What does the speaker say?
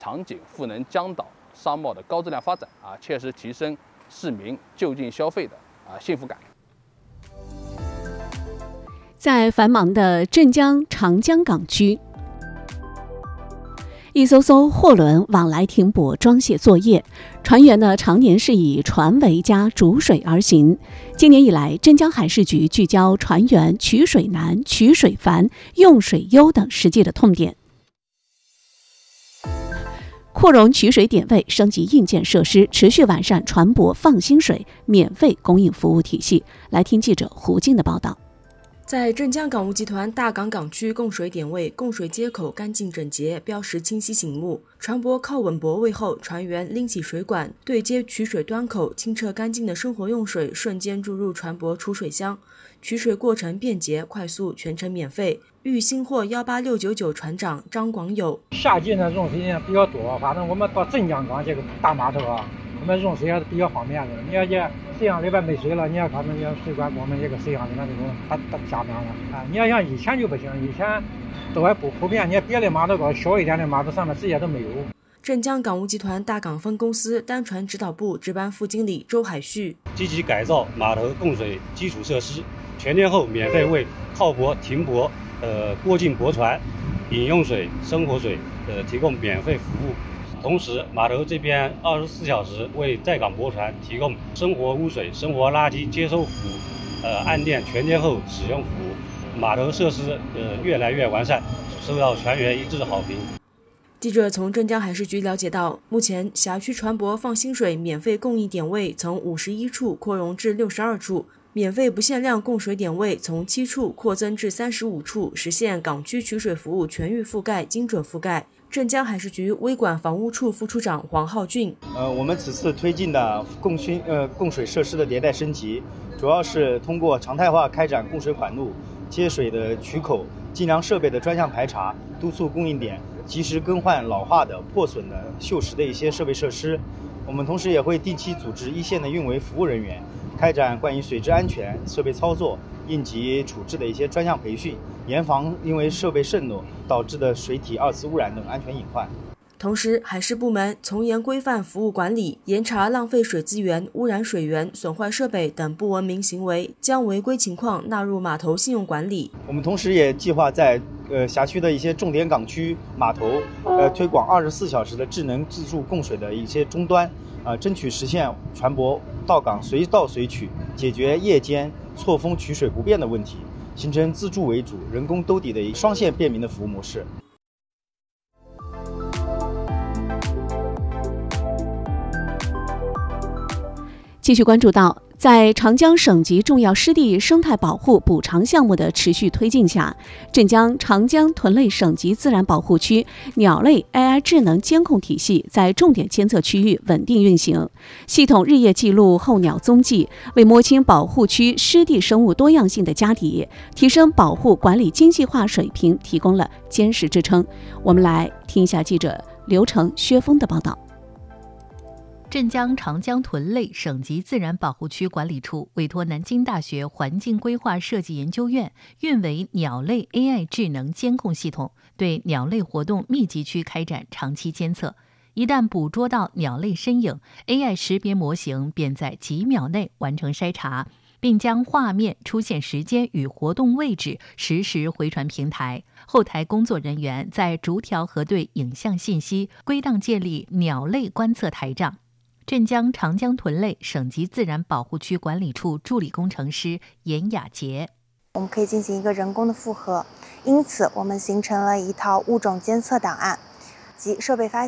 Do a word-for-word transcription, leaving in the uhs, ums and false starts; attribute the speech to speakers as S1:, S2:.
S1: 场景赋能江岛商贸的高质量发展啊，切实提升市民就近消费的啊幸福感。
S2: 在繁忙的镇江长江港区，一艘艘货轮往来停泊装卸作业，船员呢常年是以船桅加逐水而行。今年以来，镇江海事局聚焦船员取水难、取水烦、用水优等实际的痛点，扩容取水点位，升级硬件设施，持续完善船舶放心水免费供应服务体系。来听记者胡静的报道。
S3: 在镇江港务集团大港港区供水点位、供水接口干净整洁，标识清晰醒目。船舶靠稳泊位后，船员拎起水管，对接取水端口，清澈干净的生活用水瞬间注入船舶储水箱。取水过程便捷快速，全程免费。豫新货幺八六九九船长张广友：
S4: 夏季呢用水比较多，反正我们到镇江港这个大码头啊，我们用水还是比较方便的。你要这水箱里边没水了，你要可能要水管给我们这个水箱里面这种它它下面了啊。你要像以前就不行，以前都还不普遍，你看别的码头高小一点的码头上面直接都没有。
S3: 镇江港务集团大港分公司单船指导部值班副经理周海旭：
S5: 积极改造码头供水基础设施，全天候免费为靠泊、停泊、呃过境泊船、饮用水、生活水呃提供免费服务。同时，码头这边二十四小时为在港泊船提供生活污水、生活垃圾接收服务，呃岸电全天候使用服务。码头设施呃越来越完善，受到船员一致好评。
S3: 记者从镇江海事局了解到，目前辖区船舶放心水免费供应点位从五十一处扩容至六十二处，免费不限量供水点位从七处扩增至三十五处，实现港区取水服务全域覆盖、精准覆盖。镇江海事局微管房屋处副处长黄浩俊：
S6: 呃，我们此次推进的供水呃供水设施的迭代升级，主要是通过常态化开展供水管路、接水的取口、计量设备的专项排查，督促供应点及时更换老化的、破损的、锈蚀的一些设备设施。我们同时也会定期组织一线的运维服务人员，开展关于水质安全、设备操作、应急处置的一些专项培训，严防因为设备渗漏导致的水体二次污染等安全隐患。
S3: 同时，海事部门从严规范服务管理，严查浪费水资源、污染水源、损坏设备等不文明行为，将违规情况纳入码头信用管理。
S6: 我们同时也计划在呃辖区的一些重点港区码头，呃推广二十四小时的智能自助供水的一些终端，呃争取实现船舶到港随到随取，解决夜间错峰取水不便的问题，形成自助为主、人工兜底的一双线便民的服务模式。
S2: 继续关注到，在长江省级重要湿地生态保护补偿项目的持续推进下，镇江长江豚类省级自然保护区鸟类 A I 智能监控体系在重点监测区域稳定运行，系统日夜记录候鸟踪迹，为摸清保护区湿地生物多样性的家底，提升保护管理精细化水平提供了坚实支撑。我们来听一下记者刘成、薛峰的报道。
S7: 镇江长江豚类省级自然保护区管理处委托南京大学环境规划设计研究院运维鸟类 A I 智能监控系统，对鸟类活动密集区开展长期监测。一旦捕捉到鸟类身影， A I 识别模型便在几秒内完成筛查，并将画面出现时间与活动位置实时回传平台。后台工作人员在逐条核对影像信息，归档建立鸟类观测台账。镇江长江豚类省级自然保护区管理处助理工程师严雅杰：
S8: 我们可以进行一个人工的复核，因此我们形成了一套物种监测档案及设备发